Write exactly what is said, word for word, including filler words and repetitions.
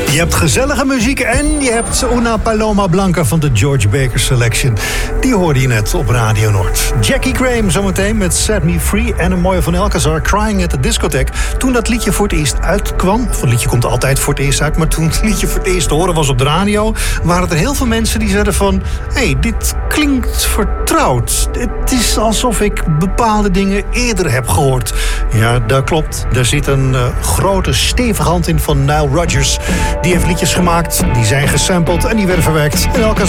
Je hebt gezellige muziek en je hebt Una Paloma Blanca van de George Baker Selection. Die hoorde je net op Radio Noord. Jackie Graham zometeen met Set Me Free en een mooie van Alcazar, Crying at the Discotheque. Toen dat liedje voor het eerst uitkwam, of het liedje komt altijd voor het eerst uit, maar toen het liedje voor het eerst te horen was op de radio, waren er heel veel mensen die zeiden van, hé, hey, dit klinkt vertrouwd. Het is alsof ik bepaalde dingen eerder heb gehoord. Ja, dat klopt. Er zit een uh, grote, stevige hand in van Nile Rodgers. Die heeft liedjes gemaakt, die zijn gesampled en die werden verwerkt. En Alcazar